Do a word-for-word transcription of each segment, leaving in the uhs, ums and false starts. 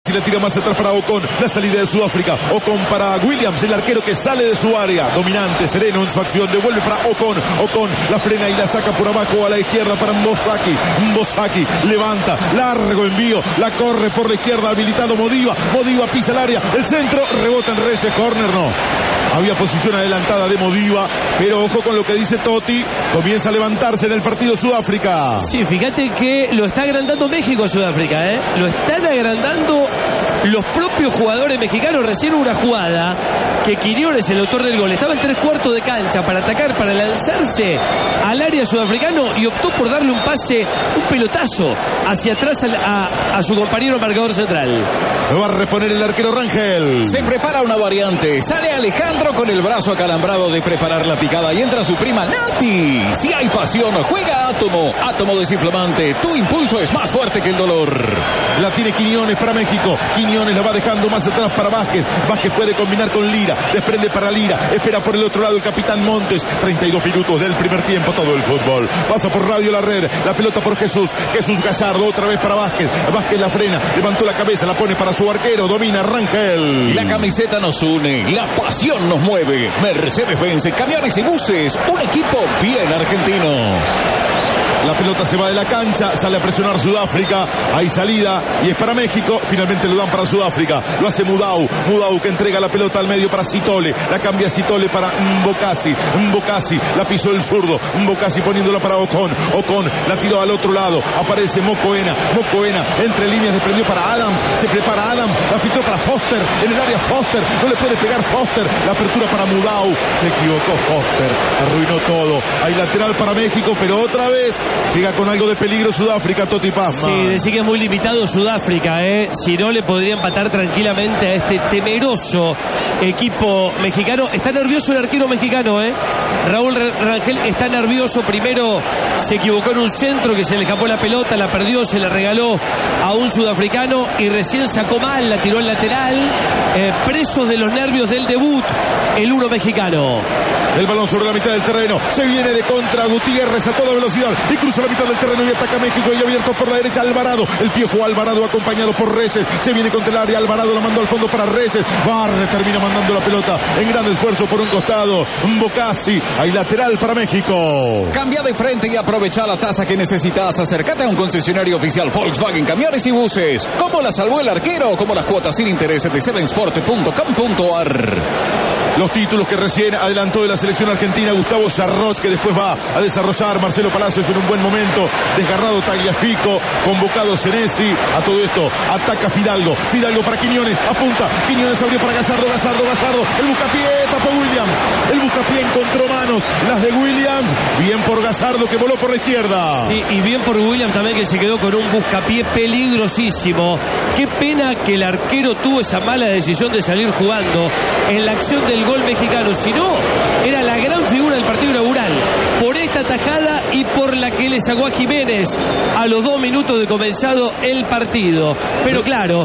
La tira más atrás para Ocon, la salida de Sudáfrica. Ocon para Williams, el arquero que sale de su área, dominante, sereno en su acción, devuelve para Ocon. Ocon la frena y la saca por abajo a la izquierda para Mbosaki. Mbosaki levanta, largo envío, la corre por la izquierda, habilitado Modiva. Modiva pisa el área, el centro, rebota en Reyes, córner no. Había posición adelantada de Modiva, pero ojo con lo que dice Totti, comienza a levantarse en el partido Sudáfrica. Sí, fíjate que lo está agrandando México a Sudáfrica, ¿eh? Lo están agrandando los propios jugadores mexicanos. Recién una jugada que Quiñones, el autor del gol, estaba en tres cuartos de cancha para atacar, para lanzarse al área sudafricano y optó por darle un pase, un pelotazo hacia atrás a, a, a su compañero marcador central. Lo va a reponer el arquero Rangel. Se prepara una variante. Sale Alejandro con el brazo acalambrado de preparar la picada y entra su prima Nati. Si hay pasión, juega Átomo. Átomo desinflamante. Tu impulso es más fuerte que el dolor. La tiene Quiñones para México. Quiñones la va dejando más atrás para Vázquez. Vázquez puede combinar con Lira. Desprende para Lira. Espera por el otro lado el capitán Montes. treinta y dos minutos del primer tiempo. Todo el fútbol. Pasa por Radio La Red. La pelota por Jesús. Jesús Gallardo otra vez para Vázquez. Vázquez la frena. Levantó la cabeza. La pone para su arquero. Domina Rangel. La camiseta nos une. La pasión nos mueve. Mercedes-Benz, camiones y buses. Un equipo bien argentino. La pelota se va de la cancha, sale a presionar Sudáfrica, hay salida y es para México, finalmente lo dan para Sudáfrica, lo hace Mudau, Mudau que entrega la pelota al medio para Sitole, la cambia Sitole para Mbokasi, Mbokasi, la pisó el zurdo, Mbokasi poniéndola para Ocon, Ocon la tiró al otro lado, aparece Mocoena, Mocoena, entre líneas desprendió para Adams, se prepara Adams, la filtró para Foster, en el área Foster, no le puede pegar Foster, la apertura para Mudau, se equivocó Foster, arruinó todo, hay lateral para México, pero otra vez llega con algo de peligro Sudáfrica, Totti Pazman. Sí, decir que es muy limitado Sudáfrica, ¿eh? Si no, le podría empatar tranquilamente a este temeroso equipo mexicano. Está nervioso el arquero mexicano, ¿eh? Raúl Rangel está nervioso. Primero se equivocó en un centro que se le escapó la pelota, la perdió, se la regaló a un sudafricano y recién sacó mal, la tiró al lateral. Eh, presos de los nervios del debut, el uno mexicano. El balón sobre la mitad del terreno, se viene de contra Gutiérrez a toda velocidad y cruza la mitad del terreno y ataca México y abierto por la derecha Alvarado, el Piojo Alvarado acompañado por Reyes, se viene contra el área, Alvarado la mandó al fondo para Reyes, Barre termina mandando la pelota en gran esfuerzo por un costado, Mbokasi, hay lateral para México. Cambia de frente y aprovecha la tasa que necesitas, acércate a un concesionario oficial Volkswagen Camiones y Buses. ¿Cómo la salvó el arquero? Como las cuotas sin intereses de seven sport punto com punto a r. Los títulos que recién adelantó de la selección argentina Gustavo Sarroch, que después va a desarrollar Marcelo Palacios en un buen momento, desgarrado Tagliafico, convocado Senesi, a todo esto ataca Fidalgo, Fidalgo para Quiñones, apunta, Quiñones abrió para Gallardo, Gallardo, Gallardo, el buscapié, tapó Williams, el buscapié encontró manos, las de Williams, bien por Gallardo que voló por la izquierda. Sí, y bien por Williams también que se quedó con un buscapié peligrosísimo. Qué pena que el arquero tuvo esa mala decisión de salir jugando en la acción del gol mexicano, si no, era la gran figura del partido inaugural, por esta tajada y por la que le sacó a Jiménez a los dos minutos de comenzado el partido. Pero claro,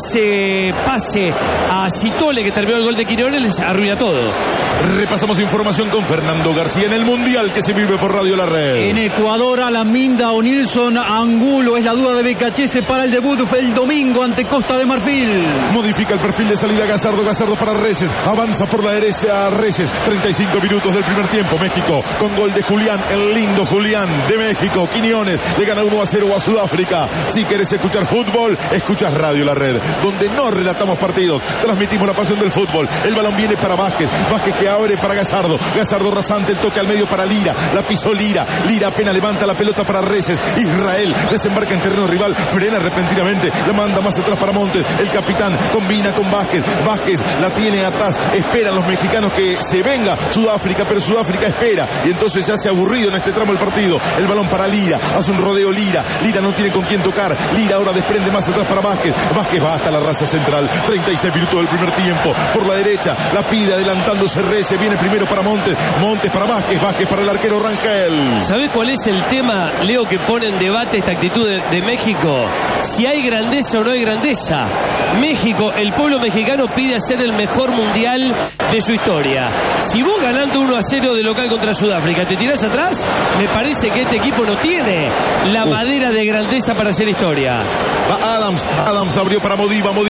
ese pase a Sitole que terminó el gol de Quiñones les arruina todo. Repasamos información con Fernando García en el Mundial que se vive por Radio La Red. En Ecuador, Alaminda o Nilson Angulo es la duda de Becachese para el debut el domingo ante Costa de Marfil. Modifica el perfil de salida Gallardo, Gallardo para Reyes, avanza por la derecha Reyes, treinta y cinco minutos del primer tiempo, México con gol de Julián, el lindo Julián de México, Quiñones le gana uno a cero a Sudáfrica. Si querés escuchar fútbol, escuchas Radio La Red, donde no relatamos partidos, transmitimos la pasión del fútbol. El balón viene para Vázquez, Vázquez que abre para Gallardo, Gallardo rasante, el toque al medio para Lira, la pisó Lira, Lira apenas levanta la pelota para Reyes, Israel desembarca en terreno rival, frena repentinamente, la manda más atrás para Montes, el capitán combina con Vázquez, Vázquez la tiene atrás, esperan los mexicanos que se venga Sudáfrica, pero Sudáfrica espera y entonces ya se ha aburrido en este tramo del partido. El balón para Lira, hace un rodeo Lira, Lira no tiene con quién tocar, Lira ahora desprende más atrás para Vázquez, Vázquez va hasta la raza central, treinta y seis minutos del primer tiempo, por la derecha la pide adelantándose Reyes, viene primero para Montes, Montes para Vázquez, Vázquez para el arquero Rangel. ¿Sabés cuál es el tema, Leo, que pone en debate esta actitud de, de México? Si hay grandeza o no hay grandeza. México, el pueblo mexicano pide hacer el mejor mundial de su historia. Si vos ganando uno a cero de local contra Sudáfrica te tirás atrás, me parece que este equipo no tiene la uh. madera de grandeza para hacer historia. Va Adams, Adams abrió para Modiva, Modiva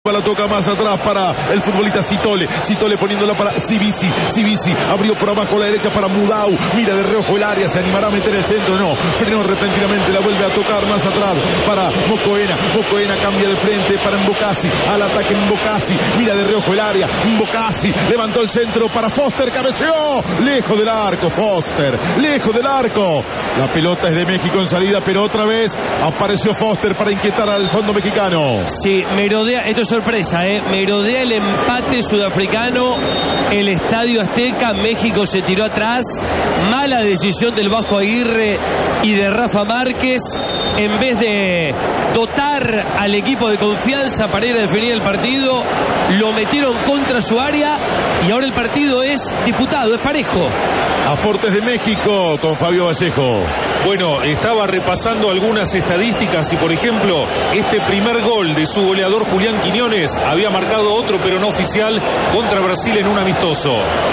la toca más atrás para el futbolista Citole. Citole poniéndola para Cibisi. Cibisi abrió por abajo a la derecha para Mudau. Mira de reojo el área, se animará a meter el centro. No, frenó repentinamente, la vuelve a tocar más atrás para Mocoena. Mocoena cambia de frente para Mbokasi. Al ataque Mbokasi. Mira de reojo el área. Mbokasi levantó el centro para Foster. Cabeceó. Lejos del arco, Foster. Lejos del arco. La pelota es de México en salida, pero otra vez apareció Foster para inquietar al fondo mexicano. Sí, merodea, esto es sorpresa, ¿eh? Merodea el empate sudafricano, el Estadio Azteca, México se tiró atrás, mala decisión del Vasco Aguirre y de Rafa Márquez, en vez de dotar al equipo de confianza para ir a definir el partido, lo metieron contra su área y ahora el partido es disputado, es parejo. Aportes de México con Fabio Vallejo. Bueno, estaba repasando algunas estadísticas y, por ejemplo, este primer gol de su goleador Julián Quiñones había marcado otro, pero no oficial, contra Brasil en un amistoso.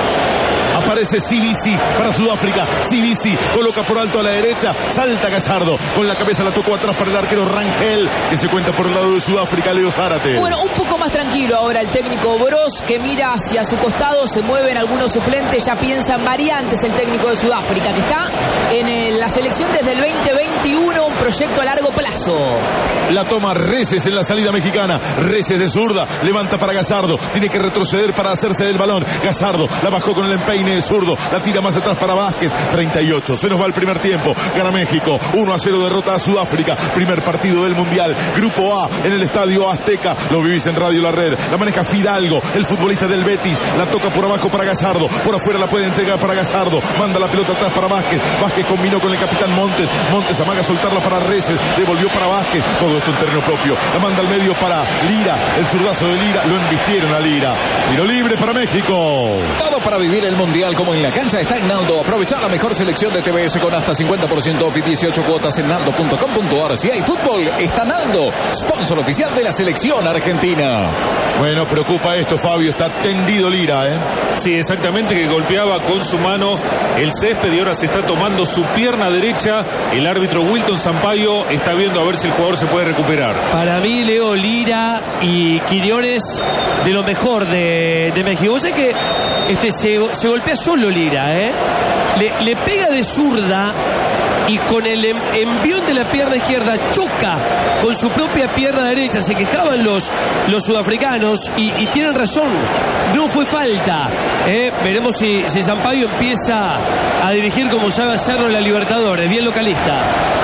Aparece Cibisi para Sudáfrica. Cibisi coloca por alto a la derecha. Salta Gallardo. Con la cabeza la tocó atrás para el arquero Rangel, que se cuenta por el lado de Sudáfrica, Leo Zárate. Bueno, un poco más tranquilo ahora el técnico Broz, que mira hacia su costado. Se mueven algunos suplentes. Ya piensa en variantes el técnico de Sudáfrica, que está en el, la selección desde el veinte veintiuno. Un proyecto a largo plazo. La toma Reyes en la salida mexicana. Reyes de zurda. Levanta para Gallardo. Tiene que retroceder para hacerse del balón. Gallardo la bajó con el empeine de zurdo, la tira más atrás para Vázquez. Treinta y ocho, se nos va el primer tiempo. Gana México, uno a cero, derrota a Sudáfrica. Primer partido del Mundial, Grupo A en el Estadio Azteca. Lo vivís en Radio La Red. La maneja Fidalgo, el futbolista del Betis. La toca por abajo para Gallardo, por afuera la puede entregar para Gallardo. Manda la pelota atrás para Vázquez. Vázquez combinó con el capitán Montes. Montes amaga a soltarla para Reyes, devolvió para Vázquez. Todo esto en terreno propio. La manda al medio para Lira, el zurdazo de Lira. Lo embistieron a Lira. Tiro libre para México. Todo para vivir el Mundial como en la cancha está en Naldo. Aprovechar la mejor selección de T V S con hasta cincuenta por ciento off y dieciocho cuotas en naldo punto com punto a r. Si hay fútbol, está Naldo, sponsor oficial de la selección argentina. Bueno, preocupa esto, Fabio. Está tendido Lira, ¿eh? Sí, exactamente, que golpeaba con su mano el césped y ahora se está tomando su pierna derecha. El árbitro Wilton Sampaio está viendo a ver si el jugador se puede recuperar. Para mí, Leo, Lira y Quiñones de lo mejor de, de México. O sea que este, se, se golpea solo Lira, ¿eh? Le, le pega de zurda y con el envión de la pierna izquierda choca con su propia pierna derecha. Se quejaban los, los sudafricanos y, y tienen razón, no fue falta, ¿eh? Veremos si, si Sampaio empieza a dirigir como sabe hacerlo en la Libertadores, bien localista.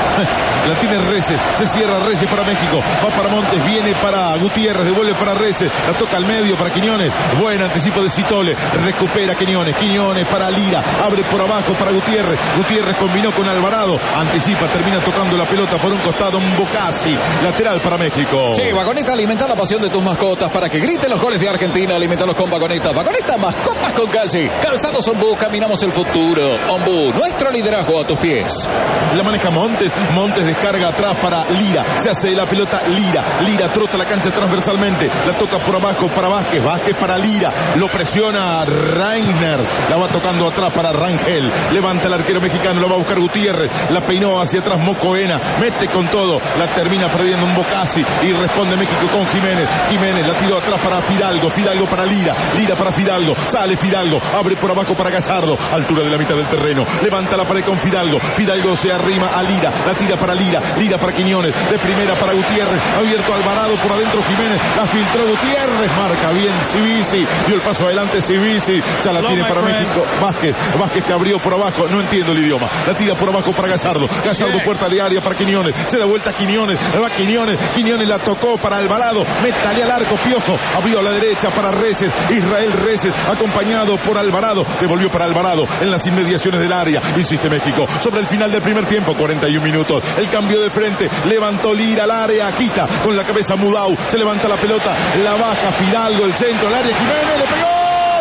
La tiene Reyes, se cierra Reyes para México, va para Montes, viene para Gutiérrez, devuelve para Reyes, la toca al medio para Quiñones, buen anticipo de Citole, recupera Quiñones, Quiñones para Lira, abre por abajo para Gutiérrez, Gutiérrez combinó con Alvarado, anticipa, termina tocando la pelota por un costado, Mbokasi, lateral para México. Sí, Vagoneta, alimenta la pasión de tus mascotas para que griten los goles de Argentina, alimentalos con Vagoneta, Vagoneta, mascotas con calle, calzados Ombú, caminamos el futuro, Ombú, nuestro liderazgo a tus pies. La maneja Montes, Montes descarga atrás para Lira, se hace la pelota Lira, Lira trota la cancha transversalmente, la toca por abajo para Vázquez, Vázquez para Lira, lo presiona Reiner, la va tocando atrás para Rangel, levanta el arquero mexicano, la va a buscar Gutiérrez, la peinó hacia atrás Mocoena, mete con todo, la termina perdiendo un Mbokasi y responde México con Jiménez, Jiménez la tiró atrás para Fidalgo, Fidalgo para Lira, Lira para Fidalgo, sale Fidalgo, abre por abajo para Gallardo, altura de la mitad del terreno, levanta la pared con Fidalgo, Fidalgo se arrima a Lira, la tira para Lira, Lira para Quiñones, de primera para Gutiérrez, abierto Alvarado por adentro Jiménez, la filtró Gutiérrez, marca bien Cibisi, dio el paso adelante Cibisi, ya la tiene para México, Vázquez, Vázquez que abrió por abajo, no entiendo el idioma, la tira por abajo para Gallardo, Gallardo puerta de área para Quiñones, se da vuelta Quiñones, va Quiñones, Quiñones la tocó para Alvarado, métale al arco Piojo, abrió a la derecha para Reyes, Israel Reyes, acompañado por Alvarado, devolvió para Alvarado en las inmediaciones del área, insiste México, sobre el final del primer tiempo, cuarenta y un minutos, el cambio de frente, levantó Lira al área, quita con la cabeza Mudau, se levanta la pelota, la baja Fidalgo, el centro, al área, Jiménez, le pegó,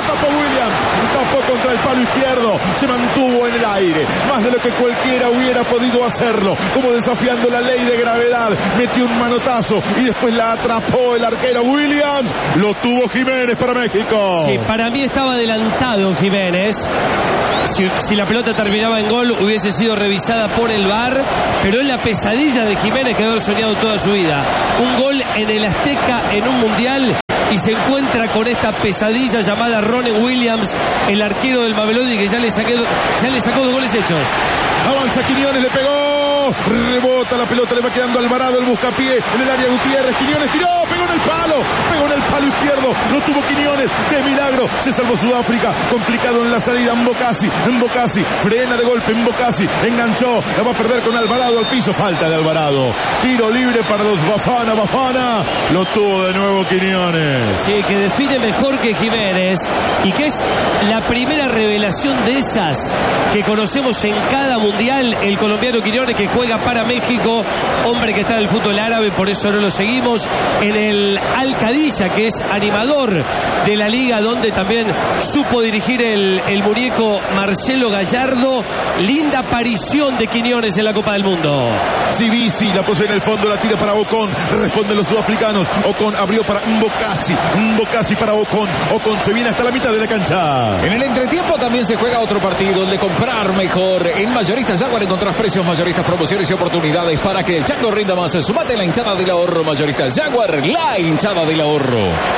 tapó Williams, tapó contra el palo izquierdo, se mantuvo en el aire, más de lo que cualquiera hubiera podido hacerlo, como desafiando la ley de gravedad, metió un manotazo y después la atrapó el arquero Williams, lo tuvo Jiménez para México. Sí, para mí estaba adelantado Jiménez. Si, si la pelota terminaba en gol hubiese sido revisada por el V A R, pero es la pesadilla de Jiménez que haber soñado toda su vida. Un gol en el Azteca en un mundial y se encuentra con esta pesadilla llamada Ronen Williams, el arquero del Mamelodi, que ya le, saqué, ya le sacó dos goles hechos. Avanza Quiñones, le pegó, rebota la pelota, le va quedando Alvarado, el buscapié en el área Gutiérrez, Quiñones tiró, pegó en el palo, pegó en el palo izquierdo, lo tuvo Quiñones, de milagro, se salvó Sudáfrica, complicado en la salida, Mbokasi, Mbokasi, frena de golpe, Mbokasi, enganchó, la va a perder con Alvarado al piso, falta de Alvarado, tiro libre para los Bafana, Bafana, lo tuvo de nuevo Quiñones. Sí, que define mejor que Jiménez y que es la primera revelación de esas que conocemos en cada mundial, el colombiano Quiñones, que juega para México, hombre que está en el fútbol árabe, por eso no lo seguimos, en el Al Qadisiyah, que es animador de la liga, donde también supo dirigir el, el muñeco Marcelo Gallardo. Linda aparición de Quiñones en la Copa del Mundo. Sibisi la posee en el fondo, la tira para Ocon, responden los sudafricanos, Ocon abrió para Mbokasi, Mbokasi para Ocon, Ocon se viene hasta la mitad de la cancha. En el entretiempo también se juega otro partido, el de comprar mejor. En Mayoristas Jaguar encontrás precios, mayoristas, promociones y oportunidades para que el chango rinda más. Sumate a la hinchada del ahorro. Mayoristas Jaguar, la hinchada del ahorro.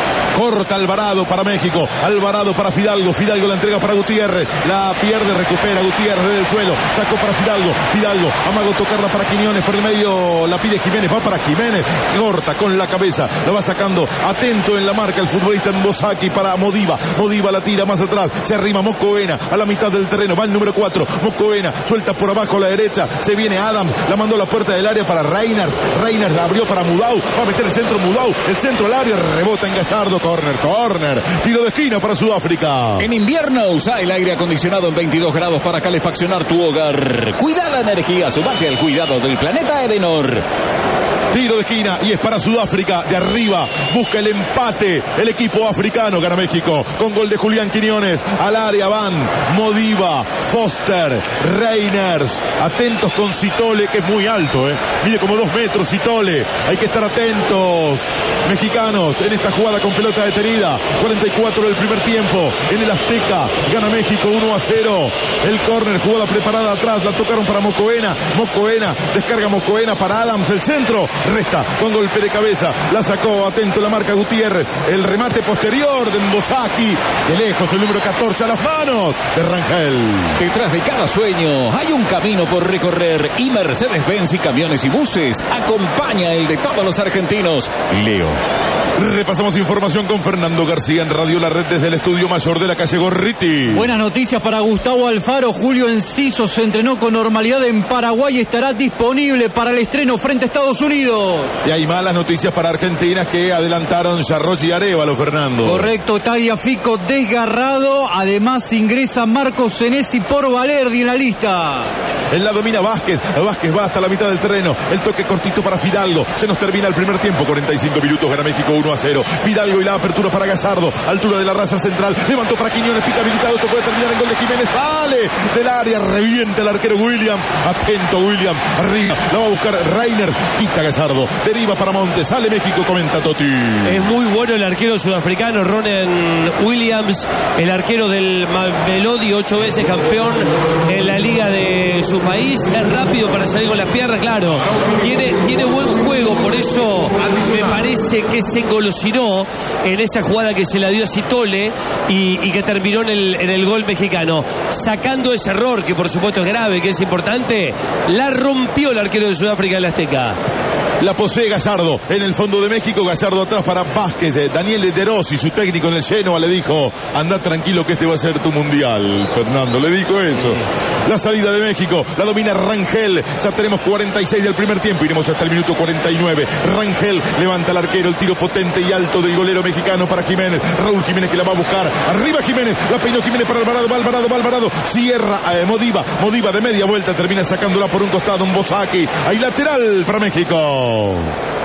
Corta Alvarado para México, Alvarado para Fidalgo, Fidalgo la entrega para Gutiérrez, la pierde, recupera Gutiérrez del suelo, sacó para Fidalgo, Fidalgo, amago tocarla para Quiñones, por el medio la pide Jiménez, va para Jiménez, corta con la cabeza, la va sacando, atento en la marca el futbolista Mbosaki para Modiva, Modiva la tira más atrás, se arrima Mocoena a la mitad del terreno, va el número cuatro, Mocoena, suelta por abajo a la derecha, se viene Adams, la mandó a la puerta del área para Reiners, Reiners la abrió para Mudau, va a meter el centro Mudau, el centro al área, rebota en Gallardo, corner, corner, tiro de esquina para Sudáfrica. En invierno usa el aire acondicionado en veintidós grados para calefaccionar tu hogar. Cuida la energía, sumate al cuidado del planeta Edenor. Tiro de esquina y es para Sudáfrica, de arriba, busca el empate, el equipo africano, gana México, con gol de Julián Quiñones, al área van Modiva, Foster, Reiners, atentos con Citole, que es muy alto, eh, mide como dos metros Citole, hay que estar atentos, mexicanos, en esta jugada con pelota detenida, cuarenta y cuatro del primer tiempo, en el Azteca, gana México uno a cero, el córner, jugada preparada atrás, la tocaron para Mocoena, Mocoena, descarga Mocoena para Adams, el centro, resta con golpe de cabeza, la sacó, atento la marca Gutiérrez, el remate posterior de Mbosaki, de lejos el número catorce a las manos de Rangel. Detrás de cada sueño hay un camino por recorrer y Mercedes-Benz y camiones y buses acompaña el de todos los argentinos, Leo. Repasamos información con Fernando García en Radio La Red desde el estudio mayor de la calle Gorriti. Buenas noticias para Gustavo Alfaro. Julio Enciso se entrenó con normalidad en Paraguay y estará disponible para el estreno frente a Estados Unidos. Y hay malas noticias para Argentina que adelantaron Charroch y Arévalo, Fernando. Correcto, Tagliafico desgarrado. Además ingresa Marcos Senesi por Valerdi en la lista. En la domina Vázquez. Vázquez va hasta la mitad del terreno. El toque cortito para Fidalgo. Se nos termina el primer tiempo. cuarenta y cinco minutos. Gana México uno a cero. Fidalgo y la apertura para Gallardo. Altura de la raza central. Levantó para Quiñones. Pica habilitado. Esto puede terminar en gol de Jiménez. Sale del área. Revienta el arquero William. Atento William. Arriba. La va a buscar Reiner. Quita Gallardo. Deriva para Montes. Sale México. Comenta Totti. Es muy bueno el arquero sudafricano Ronen Williams. El arquero del Mamelodi. Ocho veces campeón en la liga de su país. Es rápido para salir con las piernas. Claro. Tiene, tiene buen juego. Por eso me parece que se engolosinó en esa jugada que se la dio a Citole y, y que terminó en el, en el gol mexicano. Sacando ese error, que por supuesto es grave, que es importante, la rompió el arquero de Sudáfrica en la Azteca. La posee Gallardo en el fondo de México. Gallardo atrás para Vázquez. Daniel De Rossi, su técnico en el Genoa, le dijo: anda tranquilo que este va a ser tu mundial. Fernando le dijo eso. La salida de México la domina Rangel. Ya tenemos cuarenta y seis del primer tiempo. Iremos hasta el minuto cuarenta y nueve. Rangel levanta al arquero. El tiro potente y alto del golero mexicano para Jiménez. Raúl Jiménez que la va a buscar. Arriba Jiménez. La peinó Jiménez para Alvarado. Va Alvarado, va Alvarado. Cierra eh, Modiva. Modiva de media vuelta. Termina sacándola por un costado. Un Mbosaki. Hay lateral para México.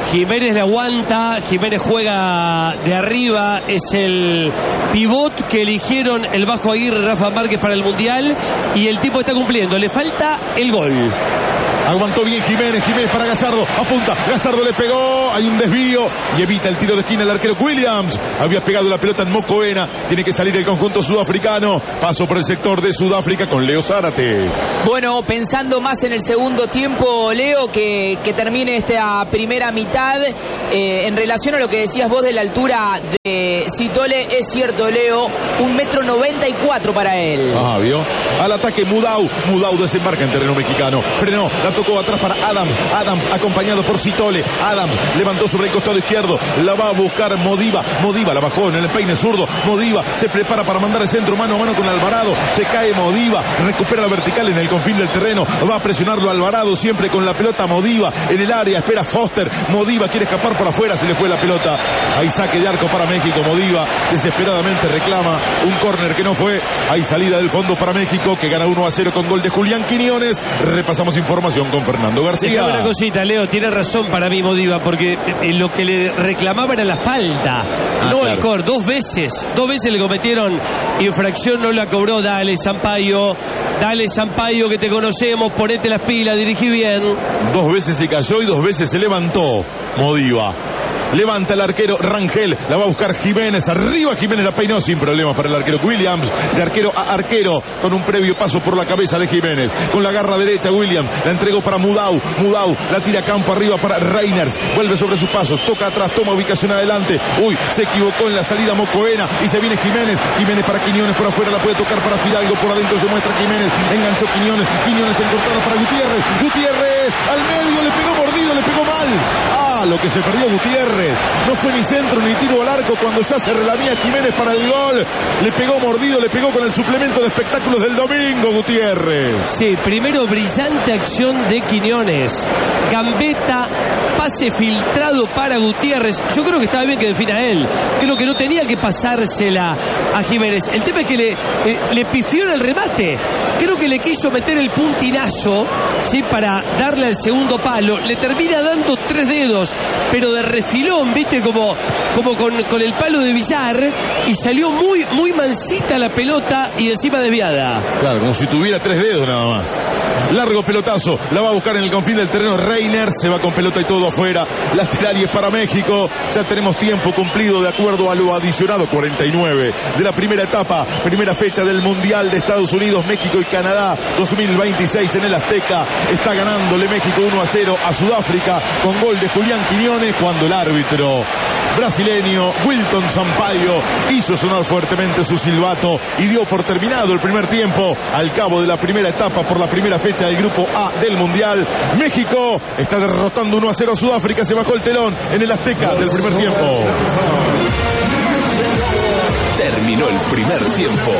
Jiménez le aguanta, Jiménez juega de arriba, es el pivot que eligieron el Vasco Aguirre, Rafa Márquez para el Mundial, y el tipo está cumpliendo, le falta el gol. Aguantó bien Jiménez, Jiménez para Gazardo, apunta, Gazardo le pegó, hay un desvío y evita el tiro de esquina el arquero Williams. Había pegado la pelota en Mocoena, tiene que salir el conjunto sudafricano. Paso por el sector de Sudáfrica con Leo Zárate. Bueno, pensando más en el segundo tiempo, Leo, que, que termine esta primera mitad, eh, en relación a lo que decías vos de la altura de Sitole, es cierto, Leo, un metro noventa y cuatro para él. Ah, vio. Al ataque Mudau, Mudau desembarca en terreno mexicano, frenó, la tocó atrás para Adams, Adams acompañado por Sitole, Adams levantó sobre el costado izquierdo, la va a buscar Modiva, Modiva la bajó en el peine zurdo, Modiva se prepara para mandar el centro mano a mano con Alvarado, se cae Modiva, recupera la vertical en el confín del terreno, va a presionarlo Alvarado, siempre con la pelota Modiva en el área, espera Foster, Modiva quiere escapar por afuera, se le fue la pelota, hay saque de arco para México, Modiva desesperadamente reclama un córner que no fue, hay salida del fondo para México que gana uno a cero con gol de Julián Quiñones. Repasamos información con Fernando García. Déjame una cosita, Leo, tiene razón para mí Modiva, porque lo que le reclamaba era la falta, ah, no claro. el cor, dos veces, dos veces le cometieron infracción, no la cobró. Dale Sampaio, dale Sampaio que te conocemos, ponete las pilas, dirigí bien. Dos veces se cayó y dos veces se levantó Modiva. Levanta el arquero Rangel, la va a buscar Jiménez, arriba Jiménez la peinó sin problemas para el arquero Williams, de arquero a arquero, con un previo paso por la cabeza de Jiménez, con la garra derecha Williams, la entregó para Mudau, Mudau la tira campo arriba para Reiners, vuelve sobre sus pasos, toca atrás, toma ubicación adelante, uy, se equivocó en la salida Mocoena, y se viene Jiménez, Jiménez para Quiñones, por afuera la puede tocar para Fidalgo, por adentro se muestra Jiménez, enganchó Quiñones, Quiñones encontrado para Gutiérrez, Gutiérrez, al medio, le pegó mordido, le pegó mal, ah, lo que se perdió Gutiérrez. No fue ni centro ni tiro al arco cuando ya se relamía Jiménez para el gol. Le pegó mordido, le pegó con el suplemento de espectáculos del domingo Gutiérrez. Sí, primero brillante acción de Quiñones. Gambeta, pase filtrado para Gutiérrez. Yo creo que estaba bien que defina él. Creo que no tenía que pasársela a Jiménez. El tema es que le, eh, le pifió en el remate. Creo que le quiso meter el puntinazo, ¿sí?, para darle al segundo palo. Le termina dando tres dedos, pero de refilón, viste, como, como con, con el palo de billar, y salió muy, muy mansita la pelota y encima desviada. Claro, como si tuviera tres dedos nada más. Largo pelotazo, la va a buscar en el confín del terreno Reiner, se va con pelota y todo afuera. Lateral y es para México. Ya tenemos tiempo cumplido de acuerdo a lo adicionado cuarenta y nueve de la primera etapa, primera fecha del Mundial de Estados Unidos, México y Canadá dos mil veintiséis en el Azteca. Está ganándole México uno a cero a Sudáfrica con gol de Julián Quiñones, cuando el árbitro brasileño Wilton Sampaio hizo sonar fuertemente su silbato y dio por terminado el primer tiempo. Al cabo de la primera etapa por la primera fecha del grupo A del Mundial, México está derrotando uno a cero a Sudáfrica. Se bajó el telón en el Azteca del primer tiempo. Terminó el primer tiempo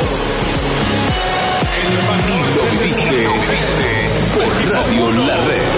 y lo viviste por Radio La Red.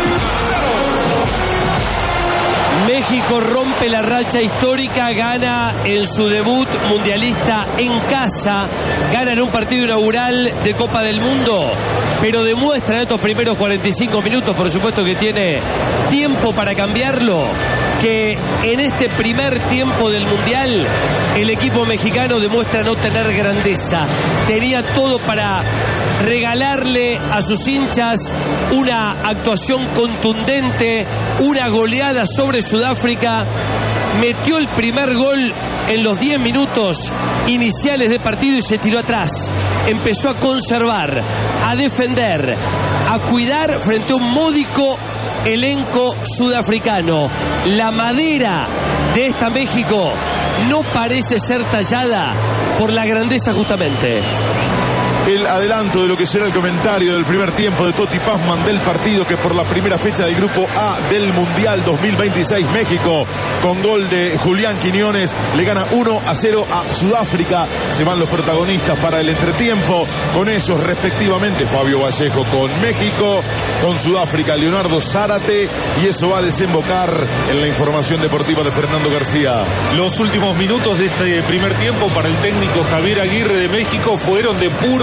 México rompe la racha histórica, gana en su debut mundialista en casa, gana en un partido inaugural de Copa del Mundo, pero demuestra en estos primeros cuarenta y cinco minutos, por supuesto que tiene tiempo para cambiarlo, que en este primer tiempo del Mundial el equipo mexicano demuestra no tener grandeza. Tenía todo para regalarle a sus hinchas una actuación contundente, una goleada sobre Sudáfrica. Metió el primer gol en los diez minutos iniciales de partido y se tiró atrás. Empezó a conservar, a defender, a cuidar frente a un módico elenco sudafricano. La madera de esta México no parece ser tallada por la grandeza justamente. El adelanto de lo que será el comentario del primer tiempo de Toti Pazman del partido que por la primera fecha del grupo A del Mundial dos mil veintiséis México, con gol de Julián Quiñones, le gana uno a cero a Sudáfrica. Se van los protagonistas para el entretiempo, con ellos respectivamente Fabio Vallejo con México, con Sudáfrica Leonardo Zárate, y eso va a desembocar en la información deportiva de Fernando García. Los últimos minutos de este primer tiempo para el técnico Javier Aguirre de México fueron de puro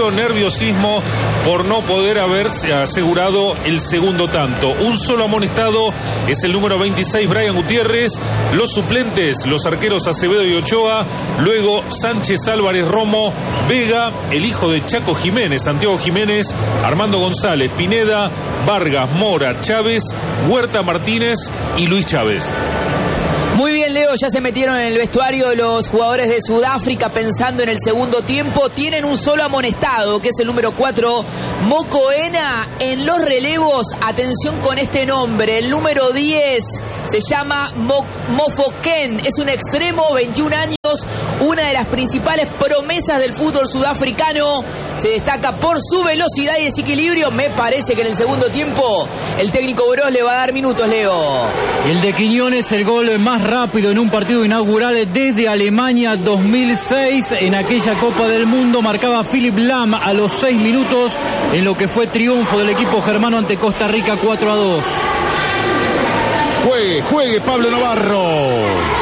sufrió nerviosismo por no poder haberse asegurado el segundo tanto. Un solo amonestado es el número veintiséis, Brian Gutiérrez. Los suplentes, los arqueros Acevedo y Ochoa. Luego Sánchez, Álvarez, Romo, Vega, el hijo de Chaco Jiménez, Santiago Jiménez, Armando González, Pineda, Vargas, Mora, Chávez, Huerta, Martínez y Luis Chávez. Muy bien, Leo, ya se metieron en el vestuario los jugadores de Sudáfrica pensando en el segundo tiempo. Tienen un solo amonestado, que es el número cuatro, Mokoena. En los relevos, atención con este nombre, el número diez se llama Mo Mofoken, es un extremo, veintiún años, una de las principales promesas del fútbol sudafricano. Se destaca por su velocidad y desequilibrio. Me parece que en el segundo tiempo el técnico Broz le va a dar minutos, Leo. El de Quiñones, el gol más rápido en un partido inaugural desde Alemania dos mil seis. En aquella Copa del Mundo marcaba Philip Lahm a los seis minutos en lo que fue triunfo del equipo germano ante Costa Rica cuatro a dos. Juegue, juegue Pablo Navarro.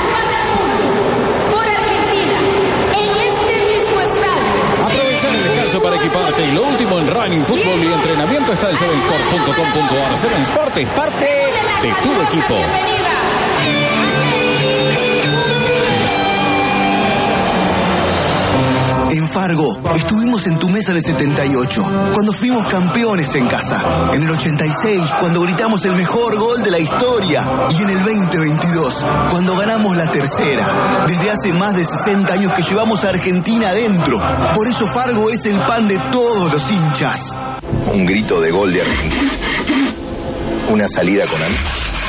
Para equiparte y lo último en running, fútbol y entrenamiento está en seven sport punto com punto ar. seven Sport es parte de tu equipo. En Fargo, estuvimos en tu mesa en el setenta y ocho, cuando fuimos campeones en casa. En el ochenta y seis, cuando gritamos el mejor gol de la historia. Y en el veinte veintidós, cuando ganamos la tercera. Desde hace más de sesenta años que llevamos a Argentina adentro. Por eso Fargo es el pan de todos los hinchas. Un grito de gol de Argentina. Una salida con Ana.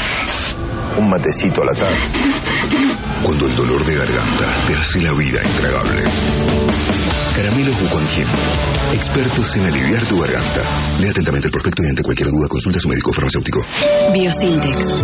Un matecito a la tarde. Cuando el dolor de garganta te hace la vida intragable. Caramelos Buconquien, expertos en aliviar tu garganta. Lea atentamente el prospecto y ante cualquier duda consulta a su médico farmacéutico. Biosintex.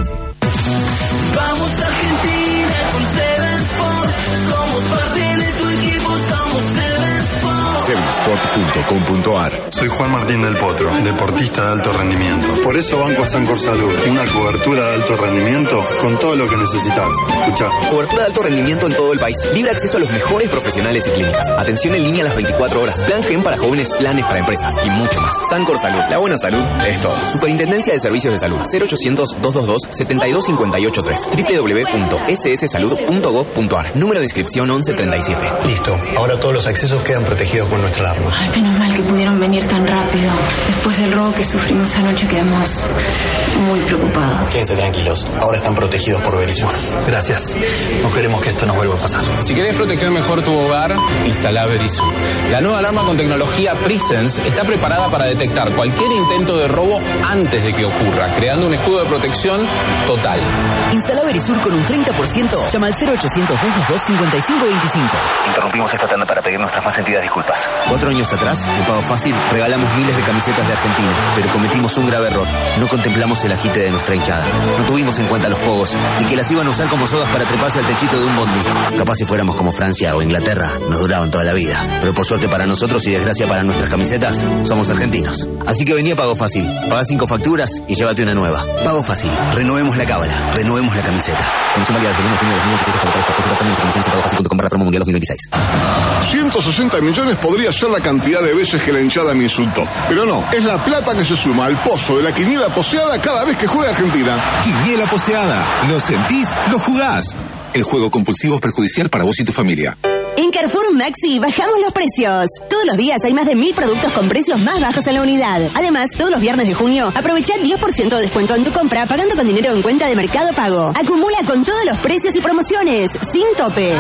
Vamos Argentina con seven Sport. Somos parte de tu equipo, somos seven Sport. seven sport punto com punto ar. Soy Juan Martín del Potro, deportista de alto rendimiento. Por eso banco a Sancor Salud, una cobertura de alto rendimiento con todo lo que necesitas. Escuchá. Cobertura de alto rendimiento en todo el país. Libre acceso a los mejores profesionales y clínicas. Atención en línea las veinticuatro horas. Plan Gen para jóvenes, planes para empresas y mucho más. Sancor Salud. La buena salud es todo. Superintendencia de Servicios de Salud. cero ochocientos, doscientos veintidós, setenta y dos cincuenta y ocho tres. doble u doble u doble u punto ese ese salud punto gob punto ar. Número de inscripción once treinta y siete. Listo. Ahora todos los accesos quedan protegidos con nuestra alarma. Ay, menos mal que pudieron venir tan rápido. Después del robo que sufrimos anoche quedamos muy preocupados. Quédense tranquilos. Ahora están protegidos por Verisur. Gracias. No queremos que esto nos vuelva a pasar. Si querés proteger mejor tu hogar, instala Verisur. La nueva alarma con tecnología Presence está preparada para detectar cualquier intento de robo antes de que ocurra, creando un escudo de protección total. Instala Verisur con un treinta por ciento. Llama al cero ochocientos, doscientos veintidós, cincuenta y cinco veinticinco. Interrumpimos esta tanda para pedir nuestras más sentidas disculpas. Cuatro años atrás, en Pago Fácil, regalamos miles de camisetas de Argentina, pero cometimos un grave error. No contemplamos el agite de nuestra hinchada. No tuvimos en cuenta los pogos y que las iban a usar como sogas para treparse al techito de un bondi. Capaz si fuéramos como Francia o Inglaterra, nos duraban toda la vida. Pero por suerte para nosotros y desgracia para nuestras camisetas, somos argentinos. Así que venía Pago Fácil. Paga cinco facturas y llévate una nueva. Pago Fácil. Renovemos la cábala. Renovemos la camiseta. Comisión válida desde el primero de junio de dos mil veintiséis para todos los términos y condiciones en pago fácil punto com barra promo mundial dos mil veintiséis. ciento sesenta millones podría ser la cantidad de veces que la hinchada me insultó. Pero no, es la plata que se suma al pozo de la quiniela poseada cada vez que juega Argentina. Quiniela poseada. ¿Lo sentís? ¿Lo jugás? El juego compulsivo es perjudicial para vos y tu familia. En Carrefour Maxi bajamos los precios. Todos los días hay más de mil productos con precios más bajos en la unidad. Además, todos los viernes de junio, aprovecha diez por ciento de descuento en tu compra pagando con dinero en cuenta de Mercado Pago. Acumula con todos los precios y promociones, sin tope.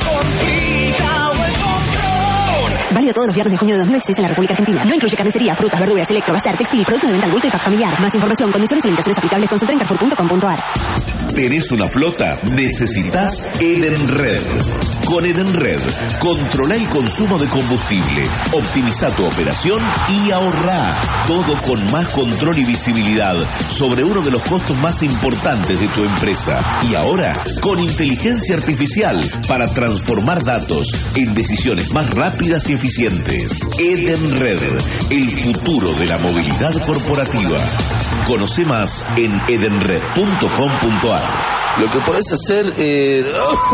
Válido todos los viernes de junio de dos mil veintiséis en la República Argentina. No incluye carnicería, frutas, verduras, electro, bazar, textil, productos de venta al bulto y pack familiar. Más información, condiciones y limitaciones aplicables, consulta en carrefour punto com punto ar. ¿Tenés una flota? Necesitas Edenred. Con Edenred, controla el consumo de combustible, optimiza tu operación y ahorrá. Todo con más control y visibilidad sobre uno de los costos más importantes de tu empresa. Y ahora, con inteligencia artificial para transformar datos en decisiones más rápidas y eficientes. Edenred, el futuro de la movilidad corporativa. Conoce más en edenred punto com punto ar. Lo que podés hacer, eh...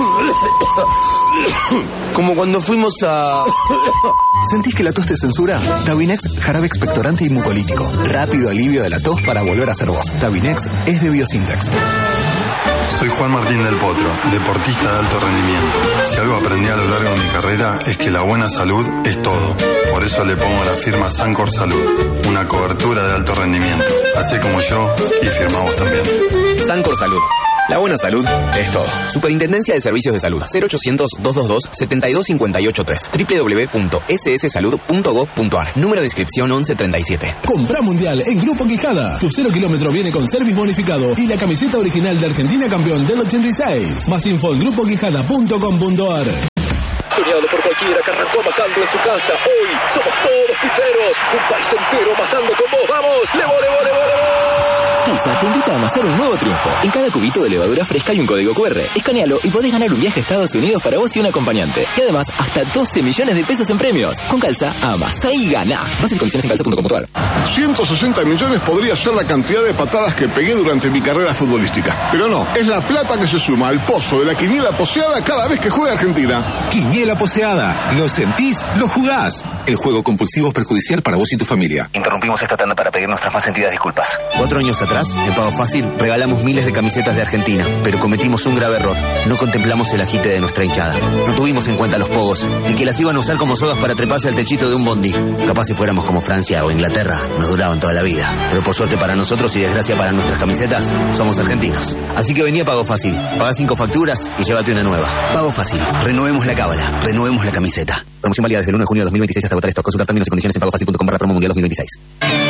como cuando fuimos a... ¿Sentís que la tos te censura? Tabinex, jarabe expectorante y mucolítico. Rápido alivio de la tos para volver a ser vos. Tabinex es de Biosintex. Soy Juan Martín del Potro, deportista de alto rendimiento. Si algo aprendí a lo largo de mi carrera es que la buena salud es todo. Por eso le pongo a la firma Sancor Salud, una cobertura de alto rendimiento. Así como yo, y firmamos también. Sancor Salud. La buena salud es todo. Superintendencia de Servicios de Salud. cero ochocientos, doscientos veintidós, setenta y dos cincuenta y ocho tres. doble u doble u doble u punto ese ese salud punto gov punto ar. Número de inscripción once treinta y siete. Compra mundial en Grupo Quijada. Tu cero kilómetro viene con service bonificado y la camiseta original de Argentina campeón del ochenta y seis. Más info en grupo quijada punto com punto ar. Soñado por cualquiera que arrancó amasando en su casa. Hoy somos todos pizzeros. Un país entero amasando con vos. ¡Vamos! ¡Levo, levo, levo, levo! Pizza te invita a amasar un nuevo triunfo. En cada cubito de levadura fresca hay un código cu erre. Escanealo y podés ganar un viaje a Estados Unidos para vos y un acompañante. Y además, hasta doce millones de pesos en premios. Con Calza, amasá y gana. Bases y condiciones en calza punto com punto ar. ciento sesenta millones podría ser la cantidad de patadas que pegué durante mi carrera futbolística. Pero no, es la plata que se suma al pozo de la quiniela poseada cada vez que juega Argentina. Quiniela poseada. ¿Lo sentís? ¿Lo jugás? El juego compulsivo es perjudicial para vos y tu familia. Interrumpimos esta tanda para pedir nuestras más sentidas disculpas. Cuatro años atrás, en Pago Fácil, regalamos miles de camisetas de Argentina, pero cometimos un grave error. No contemplamos el agite de nuestra hinchada. No tuvimos en cuenta los pogos y que las iban a usar como sogas para treparse al techito de un bondi. Capaz si fuéramos como Francia o Inglaterra, nos duraban toda la vida. Pero por suerte para nosotros y desgracia para nuestras camisetas, somos argentinos. Así que vení a Pago Fácil, pagá cinco facturas y llévate una nueva. Pago Fácil, renovemos la cábala, renovemos la camiseta. Promoción válida desde el uno de junio de dos mil veintiséis hasta agotar stock. Consultar términos y condiciones en pago fácil punto com barra promo mundial dos mil veintiséis.